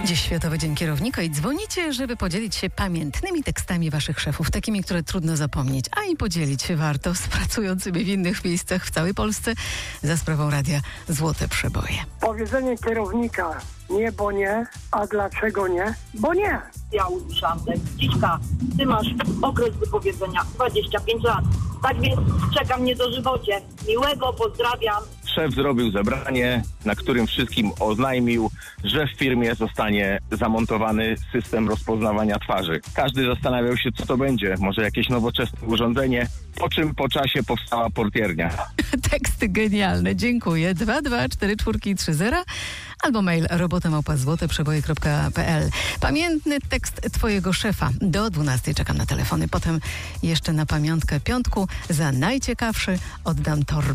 Dziś Światowy Dzień Kierownika i dzwonicie, żeby podzielić się pamiętnymi tekstami waszych szefów, takimi, które trudno zapomnieć, a i podzielić się warto z pracującymi w innych miejscach w całej Polsce za sprawą radia Złote Przeboje. Powiedzenie kierownika: nie, bo nie, a dlaczego nie? Bo nie. Ja usłyszałam tekst: Dziśka, ty masz okres wypowiedzenia 25 lat. Tak więc czeka mnie dożywocie. Miłego, pozdrawiam. Szef zrobił zebranie, na którym wszystkim oznajmił, że w firmie zostanie zamontowany system rozpoznawania twarzy. Każdy zastanawiał się, co to będzie. Może jakieś nowoczesne urządzenie, po czym po czasie powstała portiernia. Teksty genialne, dziękuję. 22430 albo mail robota@złoteprzeboje.pl. Pamiętny tekst twojego szefa. Do 12 czekam na telefony. Potem jeszcze na pamiątkę piątku za najciekawszy oddam torbę.